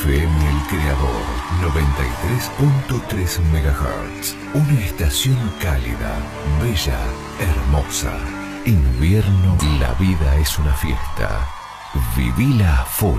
FM El Creador, 93.3 MHz. Una estación cálida, bella, hermosa. Invierno, la vida es una fiesta. Vivila a full.